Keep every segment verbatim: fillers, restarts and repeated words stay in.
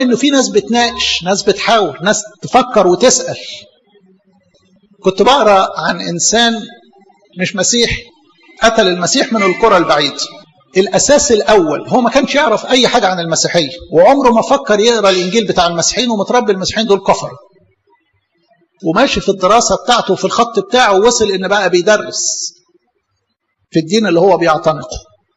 انه في ناس بتناقش، ناس بتحاور، ناس تفكر وتسأل. كنت بقرا عن انسان مش مسيحي قتل المسيح من القرى البعيد. الاساس الاول هو ما كانش يعرف اي حاجه عن المسيحيه، وعمره ما فكر يقرا الانجيل بتاع المسيحيين، ومتربي المسيحيين دول كفر. وماشي في الدراسه بتاعته في الخط بتاعه، ووصل ان بقى بيدرس في الدين اللي هو بيعتنقه.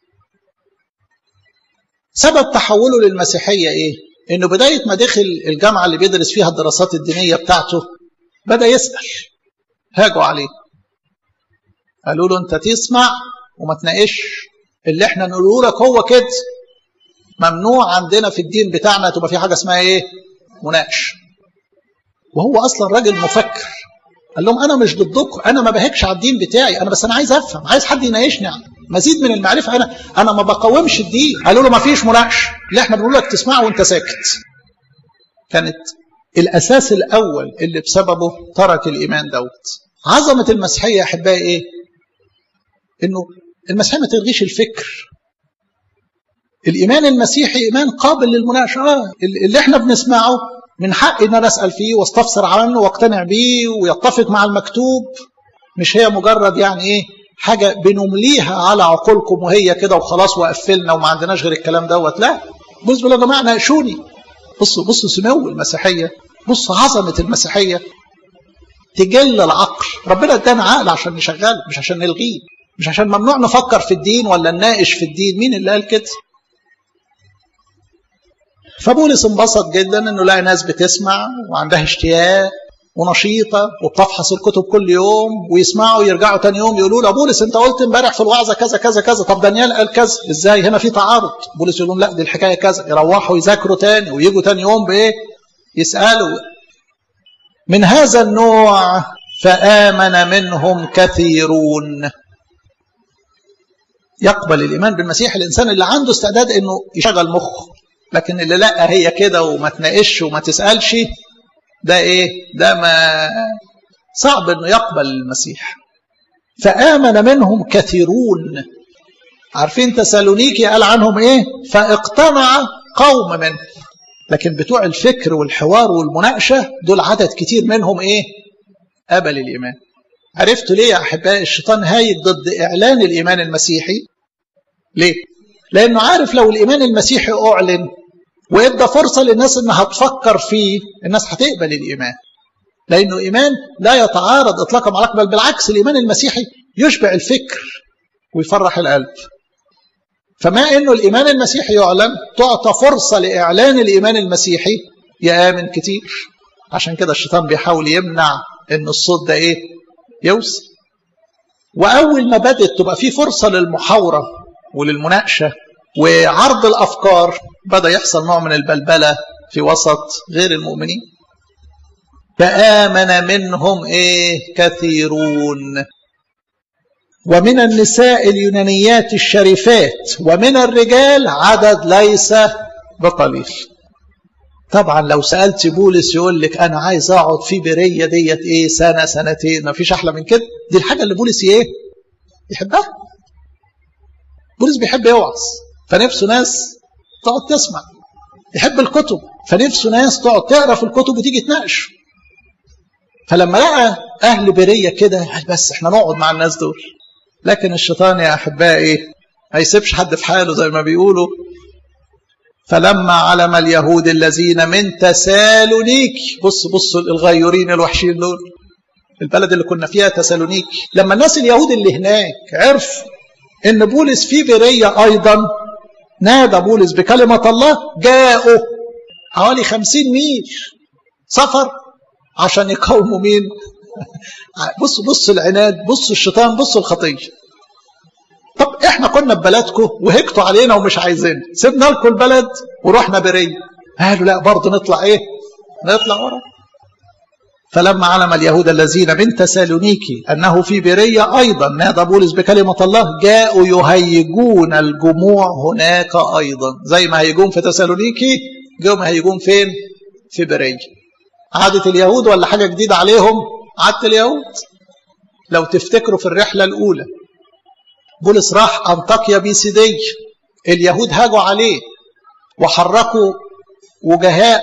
سبب تحوله للمسيحيه ايه؟ انه بدايه ما دخل الجامعه اللي بيدرس فيها الدراسات الدينيه بتاعته بدا يسال. هاجوا عليه قالوا له انت تسمع وما تناقش، اللي احنا نقوله لك هو كده. ممنوع عندنا في الدين بتاعنا تبقى في حاجه اسمها ايه؟ مناقش. وهو اصلا راجل مفكر. قال لهم انا مش ضدكم، انا ما بهكش على الدين بتاعي، انا بس انا عايز افهم، عايز حد يناقشني مزيد من المعرفه. انا انا ما بقاومش الدين. قالوا له ما فيش مناقشه، اللي احنا بنقول لك تسمعه وانت ساكت. كانت الاساس الاول اللي بسببه ترك الايمان دوت. عظمه المسيحيه يا احبائي ايه؟ انه المسيحيه ما تلغيش الفكر. الايمان المسيحي ايمان قابل للمناقشه. اه اللي احنا بنسمعه من حق ان انا اسال فيه واستفسر عنه واقتنع بيه ويتفق مع المكتوب. مش هي مجرد يعني ايه حاجه بنمليها على عقولكم وهي كده وخلاص وقفلنا وما عندناش غير الكلام دوت. لا، بصوا يا جماعه ناقشوني. بصوا بصوا سمو المسيحيه، بصوا عظمه المسيحيه تجل العقل. ربنا ادانا عقل عشان نشغله مش عشان نلغيه، مش عشان ممنوع نفكر في الدين ولا نناقش في الدين. مين اللي قال كده؟ فبولس انبسط جدا انه لقى ناس بتسمع وعندها اشتياق ونشيطه وبتفحص الكتب كل يوم، ويسمعوا يرجعوا تاني يوم يقولوا له بولس انت قلت امبارح في الوعظه كذا كذا كذا، طب دانيال قال كذا، ازاي هنا في تعارض؟ بولس يقول لهم لا دي الحكايه كذا. يروحوا يذاكروا تاني ويجوا تاني يوم بايه؟ يسالوا. من هذا النوع فآمن منهم كثيرون. يقبل الإيمان بالمسيح الإنسان اللي عنده استعداد إنه يشغل مخه، لكن اللي لا هي كده وما تناقش وما تسألش ده إيه؟ ده ما صعب إنه يقبل المسيح. فآمن منهم كثيرون. عارفين تسالونيكي قال عنهم إيه؟ فاقتنع قوم منهم. لكن بتوع الفكر والحوار والمناقشة دول عدد كتير منهم إيه؟ قبل الإيمان. عرفتوا ليه يا أحبائي الشيطان هايج ضد إعلان الإيمان المسيحي؟ ليه؟ لأنه عارف لو الإيمان المسيحي أعلن وإدى فرصة للناس إنها تفكر فيه، الناس هتقبل الإيمان. لأنه إيمان لا يتعارض إطلاقا مع العقل، بل بالعكس الإيمان المسيحي يشبع الفكر ويفرح القلب. فما إنه الإيمان المسيحي يعلن تعطى فرصة لإعلان الإيمان المسيحي يآمن كتير. عشان كده الشيطان بيحاول يمنع إن الصوت ده إيه؟ يوصل. وأول ما بدأت تبقى فيه فرصة للمحاورة وللمناقشة وعرض الأفكار، بدأ يحصل نوع من البلبلة في وسط غير المؤمنين. فآمن منهم إيه؟ كثيرون. ومن النساء اليونانيات الشريفات ومن الرجال عدد ليس بقليل. طبعا لو سألت بولس يقول لك أنا عايز أقعد في برية ديت إيه سنة سنتين، ما فيش أحلى من كده. دي الحاجة اللي بولس إيه يحبها. بولس بيحب يوعظ فنفسه ناس تقعد تسمع، يحب الكتب فنفسه ناس تقعد تقرأ في الكتب وتيجي تناقش. فلما لقى أهل برية كده بس احنا نقعد مع الناس دول. لكن الشيطان يا أحبائي ما يسيبش حد في حاله زي ما بيقولوا. فلما علم اليهود الذين من تسالونيكي، بص بص الغيورين الوحشين دول، البلد اللي كنا فيها تسالونيكي، لما الناس اليهود اللي هناك عرف ان بولس في برية ايضا، نادى بولس بكلمة الله، جاءوا حوالي خمسين ميل سفر عشان يقاوموا مين؟ بص بص العناد، بص الشيطان، بص الخطية. طب احنا كنا ببلدكم وهكتوا علينا ومش عايزين، سيبنا لكم البلد ورحنا برية. قالوا لا برضه نطلع ايه؟ نطلع ورا. فلما علم اليهود الذين من تسالونيكي انه في برية ايضا، نادى بولس بكلمة الله، جاءوا يهيجون الجموع هناك ايضا. زي ما هيجون في تسالونيكي جاءوا هيجون فين؟ في برية. عادة اليهود ولا حاجة جديدة عليهم؟ عادة اليهود. لو تفتكروا في الرحلة الأولى بولس راح أنطاكيا بيسيدية، اليهود هاجوا عليه وحركوا وجهاء